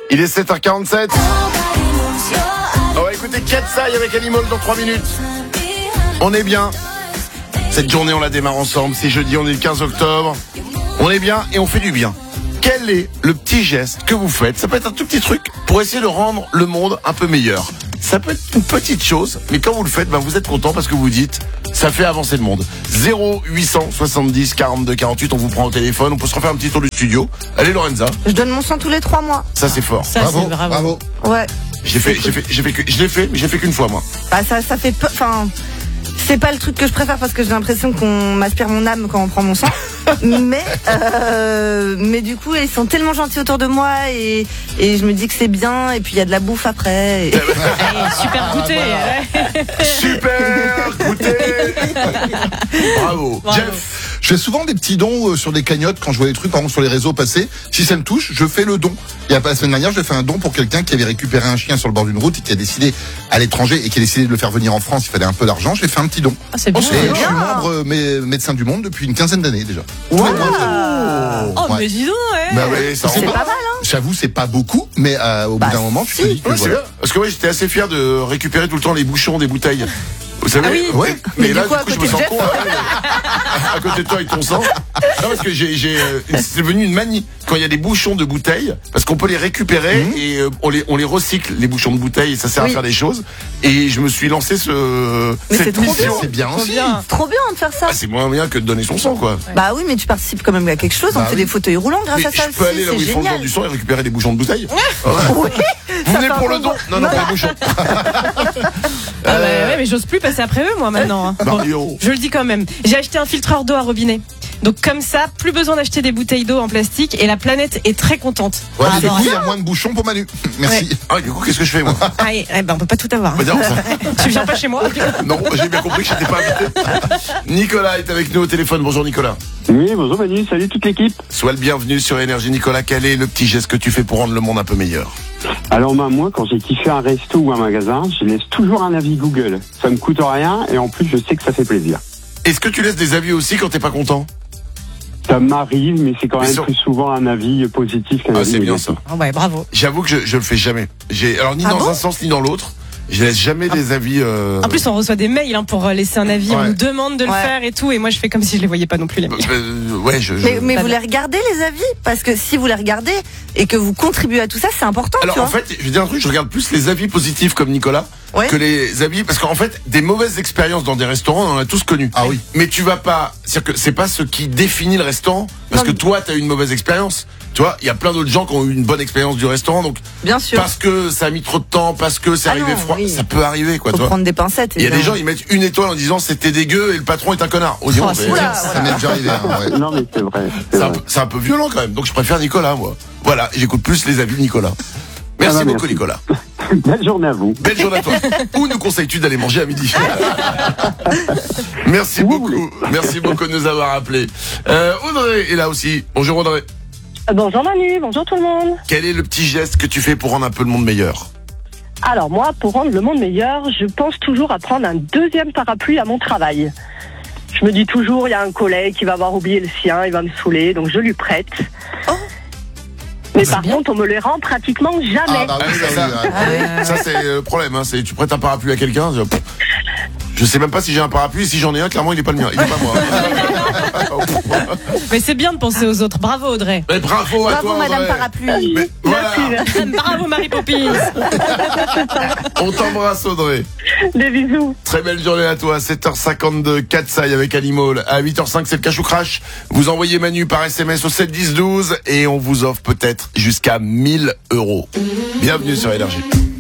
Il est 7h47. On va écouter Katsai avec Animal dans 3 minutes. On est bien. Cette journée, on la démarre ensemble. C'est jeudi, on est le 15 octobre. On est bien et on fait du bien. Quel est le petit geste que vous faites? Ça peut être un tout petit truc pour essayer de rendre le monde un peu meilleur. Ça peut être une petite chose, mais quand vous le faites, vous êtes content parce que vous dites, ça fait avancer le monde. 0870 42 48, on vous prend au téléphone, on peut se refaire un petit tour du studio. Allez Lorenza. Je donne mon sang tous les 3 mois. Ça c'est fort. Ça, Bravo, c'est bravo. Ouais. Je l'ai fait, mais je l'ai fait qu'une fois moi. Bah ça fait peu. Enfin, c'est pas le truc que je préfère parce que j'ai l'impression qu'on m'aspire mon âme quand on prend mon sang. mais du coup, ils sont tellement gentils autour de moi et je me dis que c'est bien. Et puis il y a de la bouffe après. Et... super goûter. Super goûter. Bravo. Jeff. Je fais souvent des petits dons sur des cagnottes quand je vois des trucs, par exemple sur les réseaux passer. Si ça me touche, je fais le don. Il y a pas la semaine dernière, j'ai fait un don pour quelqu'un qui avait récupéré un chien sur le bord d'une route et qui a décidé à l'étranger et qui a décidé de le faire venir en France. Il fallait un peu d'argent. J'ai fait un petit don. Ah, c'est bien. Et je suis membre médecin du monde depuis une quinzaine d'années déjà. Wow. Oh, Ouais. mais dis donc, ouais. Bah ouais, ça C'est rend pas mal, hein. J'avoue, c'est pas beaucoup, mais au bout d'un moment, tu te dis que Ouais, c'est voilà. bien. Parce que ouais, j'étais assez fier de récupérer tout le temps les bouchons des bouteilles. Vous savez, Ah oui. ouais. Mais Mais là, du coup, à je me côté de sens Jeff. con. À côté de toi avec ton sang. Non, parce que c'est devenu une manie. Quand il y a des bouchons de bouteilles, parce qu'on peut les récupérer et on les recycle, les bouchons de bouteilles, et ça sert à Oui. faire des choses. Et je me suis lancé Mais cette c'est trop mission. C'est bien aussi. Bien. C'est trop bien de faire ça. Ah, c'est moins bien que de donner son sang, quoi. Bah oui, mais tu participes quand même à quelque chose. On Bah fait oui. des fauteuils roulants grâce Mais à ça je peux aussi. aller là où C'est ils font le don génial. du sang et récupérer des bouchons de bouteilles. Oui. Vous venez Ça pour fait le un don? bon- Non, pas les bouchons. Ah bah ouais, mais j'ose plus passer après eux, moi, maintenant. hein. Bon, Mario. je le dis quand même. J'ai acheté un filtreur d'eau à robinet. Donc comme ça, plus besoin d'acheter des bouteilles d'eau en plastique et la planète est très contente. Ouais, Ah, mais du bon. coup, il y a moins de bouchons pour Manu. Merci. Ah, du coup, qu'est-ce que je fais, moi? Ah, on peut pas tout avoir. Bah, non, Tu viens pas chez moi? non, j'ai bien compris que j'étais pas invité. Nicolas est avec nous au téléphone. Bonjour Nicolas. Oui, bonjour Manu, salut toute l'équipe. Sois le bienvenu sur Énergie. Nicolas, quel est le petit geste que tu fais pour rendre le monde un peu meilleur? Alors moi, quand j'ai kiffé un resto ou un magasin, je laisse toujours un avis Google. Ça me coûte rien et en plus, je sais que ça fait plaisir. Est-ce que tu laisses des avis aussi quand t'es pas content? Ça m'arrive, mais c'est quand Mais même sur- plus souvent un avis positif qu'un Ah, avis c'est bien négatif. ça. Ah ouais, bravo. J'avoue que je le fais jamais. Alors ni Ah dans bon un sens ni dans l'autre. Je laisse jamais des avis. En plus, on reçoit des mails pour laisser un avis. On Ouais. nous demande de le Ouais. faire et tout. Et moi, je fais comme si je les voyais pas non plus, les mails. Ouais, Mais Pas vous bien. les regardez les avis? Parce que si vous les regardez et que vous contribuez à tout ça, c'est important. Alors tu en vois. fait, je vais dire un truc, je regarde plus les avis positifs comme Nicolas Ouais. que les avis, parce qu'en fait, des mauvaises expériences dans des restaurants, on en a tous connu. Ah oui. Mais tu vas pas, c'est-à-dire que c'est pas ce qui définit le restaurant, parce Non, que mais- toi, t'as eu une mauvaise expérience. Tu vois, il y a plein d'autres gens qui ont eu une bonne expérience du restaurant, donc Bien sûr. parce que ça a mis trop de temps, parce que c'est Ah arrivé non, froid, oui. ça peut arriver, quoi. Faut Tu vois. prendre des pincettes. Il y a des évidemment. gens, ils mettent une étoile en disant c'était dégueu et le patron est un connard. Oh, dis donc, c'est- oula. Ça m'est déjà arrivé. Hein, ouais. Non, mais c'est vrai. C'est c'est un vrai. peu- c'est un peu violent quand même. Donc je préfère Nicolas, moi. Voilà, j'écoute plus les avis de Nicolas. Merci Ah, beaucoup, merci. Nicolas. Belle journée à vous. Belle journée à toi. Où nous conseilles-tu d'aller manger à midi? Merci beaucoup. Merci beaucoup de nous avoir appelés. Audrey est là aussi. Bonjour Audrey. Bonjour Manu, bonjour tout le monde. Quel est le petit geste que tu fais pour rendre un peu le monde meilleur? Alors moi, pour rendre le monde meilleur, je pense toujours à prendre un deuxième parapluie à mon travail. Je me dis toujours, il y a un collègue qui va avoir oublié le sien, il va me saouler, donc je lui prête. Oh. Mais par contre, on me les rend pratiquement jamais. Ah bah oui, ça, oui. Ça c'est le problème. Hein. C'est tu prêtes un parapluie à quelqu'un. Je sais même pas si j'ai un parapluie. Si j'en ai un, clairement il est pas le mien. Il est pas moi. Mais c'est bien de penser aux autres. Bravo, Audrey. Mais bravo à Bravo toi, Madame Audrey. Parapluie. Mais voilà, Bravo, Marie Poppins. on t'embrasse Audrey. Des bisous. Très belle journée à toi. 7h52, Katsai avec Animal. À 8h05, c'est le cash ou crash. Vous envoyez Manu par SMS au 7 10 12 et on vous offre peut-être jusqu'à 1 000 €. Bienvenue sur Énergie.